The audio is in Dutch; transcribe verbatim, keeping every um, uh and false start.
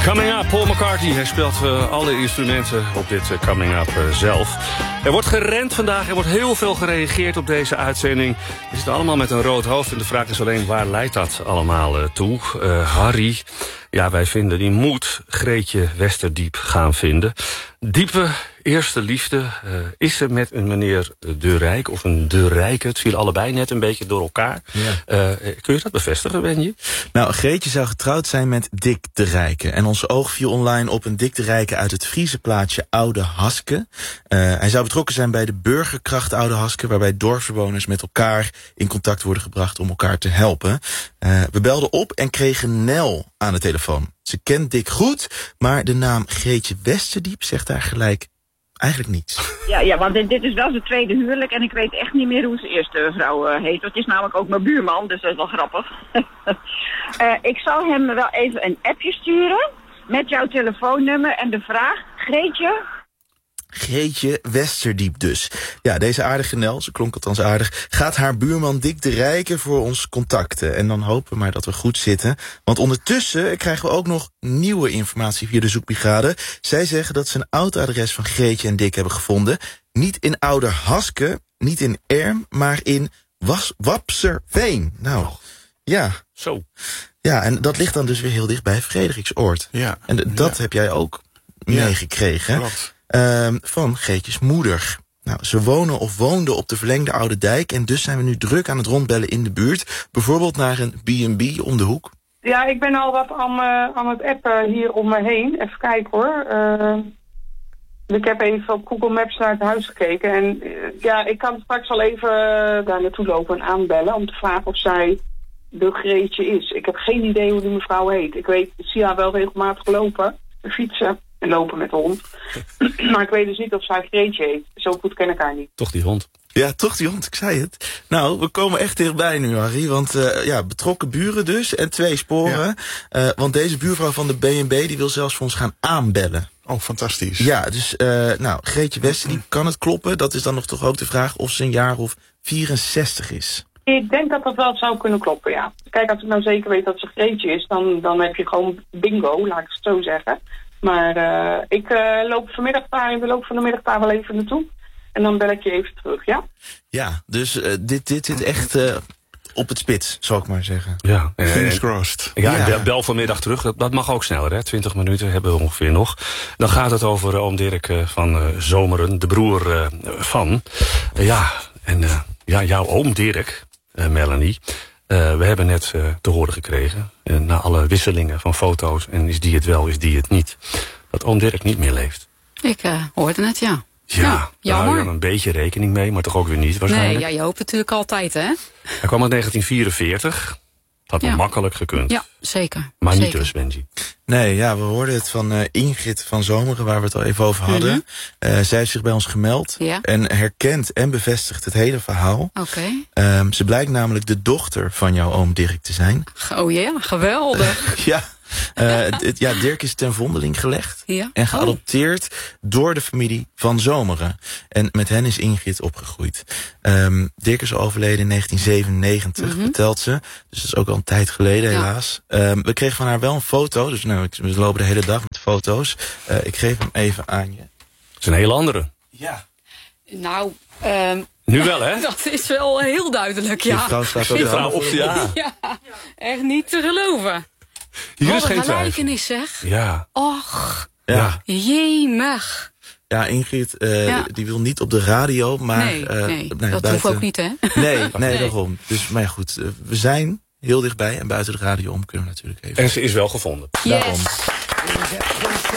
Coming Up, Paul McCartney. Hij speelt uh, alle instrumenten op dit uh, Coming Up uh, zelf. Er wordt gerend vandaag, er wordt heel veel gereageerd op deze uitzending. We zitten allemaal met een rood hoofd en de vraag is alleen, waar leidt dat allemaal uh, toe? Uh, Harry, ja, wij vinden, die moet Greetje Westerdiep gaan vinden. Diepe eerste liefde, uh, is ze met een meneer De Rijk of een De Rijke? Het viel allebei net een beetje door elkaar. Ja. Uh, kun je dat bevestigen, Benji? Nou, Greetje zou getrouwd zijn met Dick De Rijke. En ons oog viel online op een Dick De Rijke uit het Friese plaatsje Oude Haske. Uh, hij zou betrokken zijn bij de burgerkracht Oude Haske, waarbij dorpsbewoners met elkaar in contact worden gebracht om elkaar te helpen. Uh, we belden op en kregen Nel aan de telefoon. Ze kent Dick goed, maar de naam Greetje Westerdiep zegt daar gelijk eigenlijk niets. Ja, ja, want dit, dit is wel zijn tweede huwelijk en ik weet echt niet meer hoe zijn eerste vrouw uh, heet. Dat is namelijk ook mijn buurman, dus dat is wel grappig. uh, ik zal hem wel even een appje sturen met jouw telefoonnummer en de vraag, Greetje... Greetje Westerdiep dus. Ja, deze aardige Nel, ze klonk althans aardig, gaat haar buurman Dick De Rijke voor ons contacten. En dan hopen we maar dat we goed zitten. Want ondertussen krijgen we ook nog nieuwe informatie via de zoekbrigade. Zij zeggen dat ze een oud adres van Greetje en Dick hebben gevonden. Niet in Oude Haske, niet in Erm, maar in Was Wapserveen. Nou, ja. Zo. Ja, en dat ligt dan dus weer heel dicht bij Frederiksoord. Ja. En d- dat ja. heb jij ook meegekregen. Klopt. Um, van Greetjes moeder. Nou, ze wonen of woonden op de verlengde Oude Dijk en dus zijn we nu druk aan het rondbellen in de buurt. Bijvoorbeeld naar een B en B om de hoek. Ja, ik ben al wat aan, uh, aan het appen hier om me heen. Even kijken hoor. Uh, ik heb even op Google Maps naar het huis gekeken. En uh, ja, ik kan straks al even uh, daar naartoe lopen en aanbellen om te vragen of zij de Greetje is. Ik heb geen idee hoe die mevrouw heet. Ik weet, ik zie haar wel regelmatig lopen, fietsen en lopen met de hond. Maar ik weet dus niet of zij Greetje heet. Zo goed ken ik haar niet. Toch die hond. Ja, toch die hond, ik zei het. Nou, we komen echt dichtbij nu, Harry. Want uh, ja, betrokken buren dus en twee sporen. Ja. Uh, want deze buurvrouw van de B en B die wil zelfs voor ons gaan aanbellen. Oh, fantastisch. Ja, dus uh, nou, Greetje Westerdiep, kan het kloppen? Dat is dan nog toch ook de vraag of ze een jaar of vierenzestig is. Ik denk dat dat wel zou kunnen kloppen, ja. Kijk, als ik nou zeker weet dat ze Greetje is, dan, dan heb je gewoon bingo, laat ik het zo zeggen. Maar uh, ik uh, loop vanmiddag daar, we lopen van de middag daar wel even naartoe. En dan bel ik je even terug, ja? Ja, dus uh, dit, dit zit echt uh, op het spits, zal ik maar zeggen. Ja, en, Fingers crossed. Ja, Ja. bel, bel vanmiddag terug. Dat, dat mag ook sneller, hè. twintig minuten hebben we ongeveer nog. Dan gaat het over uh, oom Dirk uh, van uh, Zomeren, de broer uh, van. Uh, ja, en uh, ja, jouw oom Dirk, uh, Melanie. Uh, we hebben net uh, te horen gekregen, uh, na alle wisselingen van foto's, en is die het wel, is die het niet, dat oom Dirk niet meer leeft. Ik uh, hoorde het, ja. Ja, ja daar jammer. hou je dan een beetje rekening mee, maar toch ook weer niet waarschijnlijk. Nee, ja, je hoopt natuurlijk altijd, hè? Hij kwam uit negentien vierenveertig. Had Ja. makkelijk gekund. Ja, zeker. Maar zeker. niet dus, Benji. Nee, ja, we hoorden het van uh, Ingrid van Zomeren, waar we het al even over hadden. Mm-hmm. uh, zij heeft zich bij ons gemeld Ja. en herkent en bevestigt het hele verhaal. Oké. Okay. Um, ze blijkt namelijk de dochter van jouw oom Dirk te zijn. Oh ja, geweldig. Ja, uh, d- ja, Dirk is ten vondeling gelegd Ja. en geadopteerd oh. door de familie van Zomeren. En met hen is Ingrid opgegroeid. Um, Dirk is overleden in negentien zevenennegentig, mm-hmm. vertelt ze. Dus dat is ook al een tijd geleden, ja. helaas. Um, we kregen van haar wel een foto, dus nou, we lopen de hele dag met foto's. Uh, ik geef hem even aan je. Het is een hele andere. Ja. Nou, um, nu wel, hè? Dat is wel heel duidelijk, ja. Je vrouw staat ook Je vrouw op, ja. Ja, echt niet te geloven. Hier Wat is geen een twijfel. gelijkenis, zeg. Ja. Och, Ja. jemig. Ja, Ingrid, uh, Ja. die wil niet op de radio, maar... Nee, uh, nee, nee dat buiten... hoeft ook niet, hè? Nee, nee, Nee. daarom. Dus, maar ja, goed, uh, we zijn heel dichtbij en buiten de radio om kunnen we natuurlijk even... En ze is wel gevonden. Yes. Daarom.